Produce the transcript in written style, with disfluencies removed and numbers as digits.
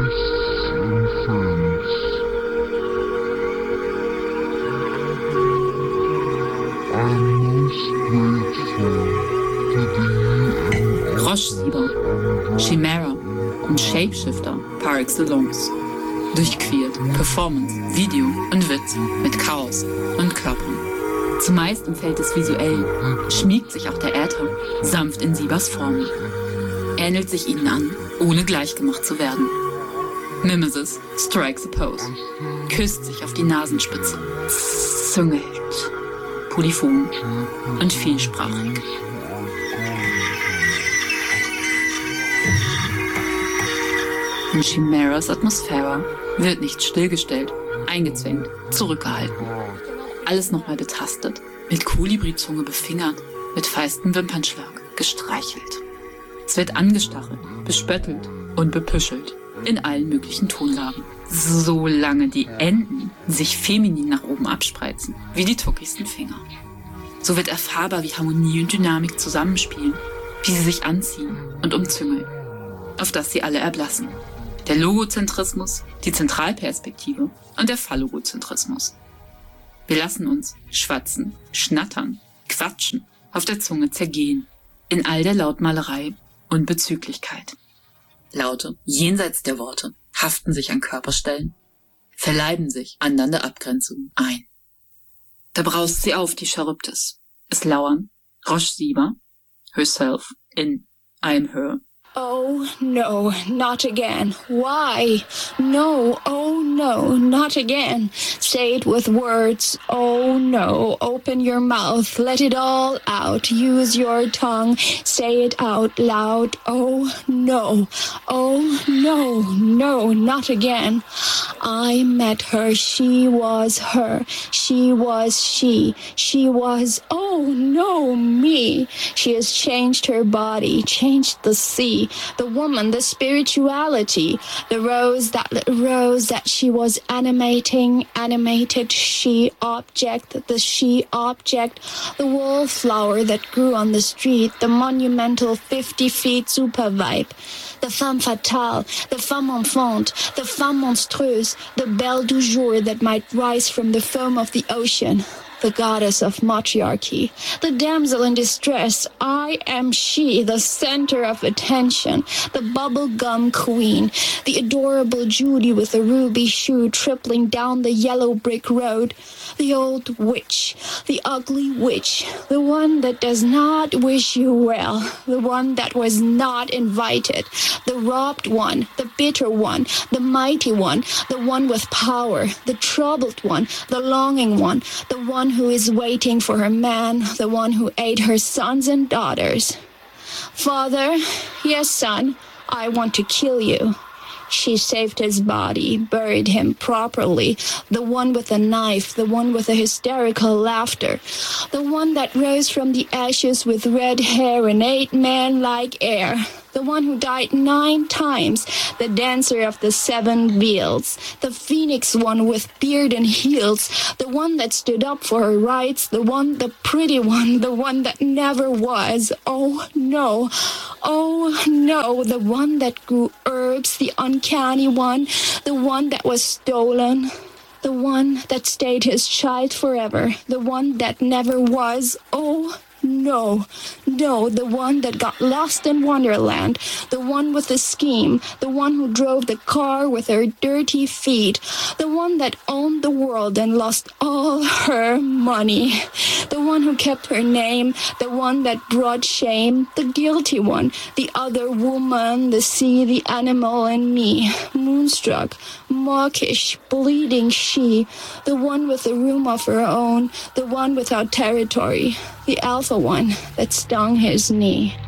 Froschsieber, Chimera und Shapeshifter par excellence. Durchquert, Performance, Video und Witz mit Chaos und Körpern. Zumeist im Feld des Visuellen schmiegt sich auch der Äther sanft in Siebers Formen. Ähnelt sich ihnen an, ohne gleichgemacht zu werden. Mimesis strikes a pose, küsst sich auf die Nasenspitze, züngelt, polyphon und vielsprachig. In Chimeras Atmosphäre wird nicht stillgestellt, eingezwängt, zurückgehalten. Alles nochmal betastet, mit Kolibrizunge befingert, mit feistem Wimpernschlag gestreichelt. Es wird angestachelt, bespöttelt und bepüschelt, in allen möglichen Tonlagen. Solange die Enden sich feminin nach oben abspreizen, wie die tuckigsten Finger. So wird erfahrbar, wie Harmonie und Dynamik zusammenspielen, wie sie sich anziehen und umzüngeln, auf das sie alle erblassen. Der Logozentrismus, die Zentralperspektive und der Phallogozentrismus. Wir lassen uns schwatzen, schnattern, quatschen, auf der Zunge zergehen, in all der Lautmalerei und Bezüglichkeit. Laute, jenseits der Worte, haften sich an Körperstellen, verleiben sich an der Abgrenzung ein. Da braust sie auf, die Charybdis. Es lauern Froschsieber, herself in I Am Her. Oh, no, not again. Why? No, oh, no, not again. Say it with words. Oh, no, open your mouth. Let it all out. Use your tongue. Say it out loud. Oh, no. Oh, no, no, not again. I met her. She was her. She was she. She was, oh, no, me. She has changed her body, changed the sea. The woman, the spirituality, the rose that she was animated she object, the wallflower that grew on the street, the monumental 50 feet super vibe, the femme fatale, the femme enfant, the femme monstreuse, the belle du jour that might rise from the foam of the ocean. The goddess of matriarchy, the damsel in distress, I am she, the center of attention, the bubblegum queen, the adorable Judy with a ruby shoe tripling down the yellow brick road, the old witch, the ugly witch, the one that does not wish you well, the one that was not invited, the robbed one, the bitter one, the mighty one, the one with power, the troubled one, the longing one, the one who is waiting for her man, the one who ate her sons and daughters. Father, yes, son, I want to kill you. She saved his body, buried him properly. The one with a knife, the one with a hysterical laughter. The one that rose from the ashes with red hair and ate man-like air. The one who died 9 times, the dancer of the 7 wheels, the phoenix one with beard and heels, the one that stood up for her rights, the pretty one, the one that never was. Oh no, the one that grew herbs, the uncanny one, the one that was stolen. The one that stayed his child forever, the one that never was. Oh, no, the one that got lost in Wonderland, the one with the scheme, the one who drove the car with her dirty feet, the one that owned the world and lost all her money, the one who kept her name, the one that brought shame, the guilty one, the other woman, the sea, the animal, and me, moonstruck, mawkish, bleeding she, the one with a room of her own, the one without territory, the alpha one that stung his knee.